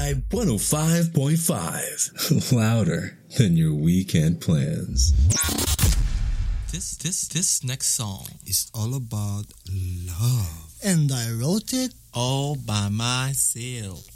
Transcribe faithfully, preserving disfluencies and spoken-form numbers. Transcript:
Vibe one oh five point five. Louder than your weekend plans. This, this, this next song is all about love. And I wrote it all by myself.